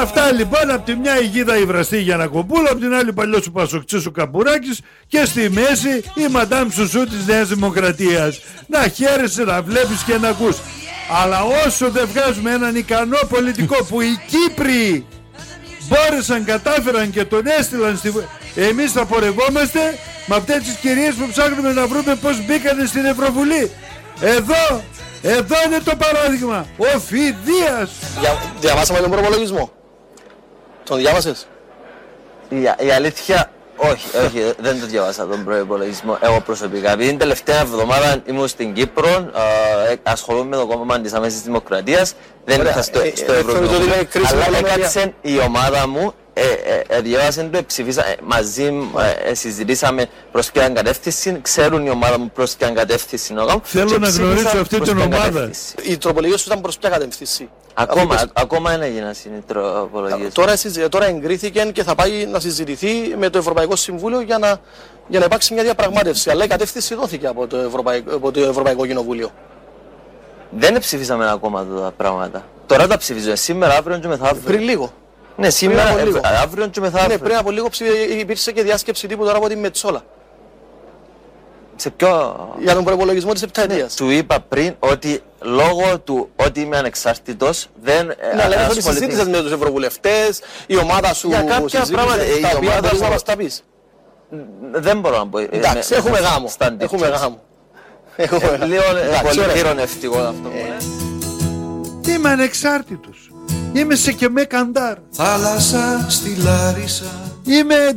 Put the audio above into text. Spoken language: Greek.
αυτά λοιπόν, από τη μια η Γίδα η Βραστή Γιαννακοπούλου, από την άλλη παλιός ο Πασοκτσής ο Καπουράκης και στη μέση η Μαντάμ Σουσού της Νέας Δημοκρατίας. Να χαίρεσαι, να βλέπεις και να ακούς. Αλλά όσο δεν βγάζουμε έναν ικανό πολιτικό που οι Κύπροι μπόρεσαν, κατάφεραν και τον έστειλαν εμείς θα πορευόμαστε με αυτές τις κυρίες που ψάχνουμε να βρούμε πως μπήκανε στην Ευρωβουλή. Εδώ είναι το παράδειγμα. Ο Φιδίας. Διαβάσαμε τον προπολογισμό. Τον διάβασες? Η αλήθεια, όχι, δεν το διάβασα τον προϋπολογισμό εγώ προσωπικά. Επειδή την τελευταία εβδομάδα ήμουν στην Κύπρο, ασχολούμαι με το κόμμα της Αμέσης Δημοκρατίας, δεν ήρθα στο Ευρωβουλίο. Αλλά έκατσε η ομάδα μου, διάβασαν το, ψηφίσα μαζί, συζητήσαμε προς ποια κατεύθυνση, ξέρουν η ομάδα μου προς ποια κατεύθυνση. Θέλω να γνωρίσω αυτή την ομάδα. Η τροπολογία σου ήταν προς ποια κατεύθυνση? Ακόμα δεν έγιναν οι τροπολογίες. Τώρα εγκρίθηκε και θα πάει να συζητηθεί με το Ευρωπαϊκό Συμβούλιο για να υπάρξει μια διαπραγμάτευση. Αλλά η κατεύθυνση δόθηκε από το Ευρωπαϊκό Κοινοβούλιο. Δεν ψηφίσαμε ακόμα τα πράγματα. Τώρα τα ψηφίζουμε σήμερα, αύριο και μεθαύριο. Πριν λίγο. Ναι, σήμερα, αύριο και μεθαύριο. Ναι, πριν από λίγο υπήρξε και διάσκεψη τύπου τώρα από τη Μετσόλα. Σε ποιο... Για τον προϋπολογισμό της επταετίας. Του είπα πριν ότι λόγω του ότι είμαι ανεξάρτητος δεν... Ναι, αλλά ότι συζήτησες με τους ευρωβουλευτές, η ομάδα σου... Για κάποια πράγματα, η ομάδα σου... να μας τα πεις. Δεν μπορώ να πω... Εντάξει, έχουμε γάμο. Έχουμε γάμο. Λίγο πολύ ειρωνευτικό αυτό. Είμαι ανεξάρτητος. Είμαι σε και με καντάρ. Θάλασσα στη Λάρισα. Είμαι